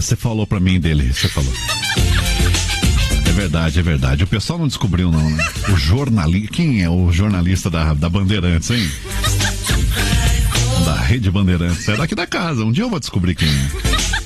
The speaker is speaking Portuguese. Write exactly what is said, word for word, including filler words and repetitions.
você falou pra mim dele, você falou. É verdade, é verdade. O pessoal não descobriu não, né? O jornalista, quem é o jornalista da, da Bandeirantes, hein? Da Rede Bandeirantes. É daqui da casa, um dia eu vou descobrir quem é.